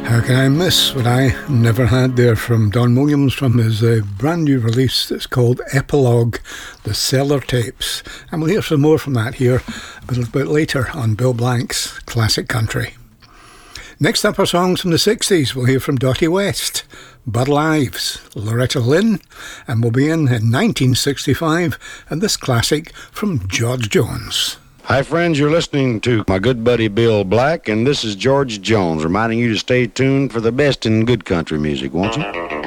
How can I miss what I never had there from Don Williams from his brand new release that's called Epilogue, the Cellar Tapes. And we'll hear some more from that here a little bit later on Bill Blank's Classic Country. Next up are songs from the 60s. We'll hear from Dottie West, Bud Ives, Loretta Lynn, and we'll be in 1965 and this classic from George Jones. Hi friends, you're listening to my good buddy Bill Black, and this is George Jones reminding you to stay tuned for the best in good country music, won't you?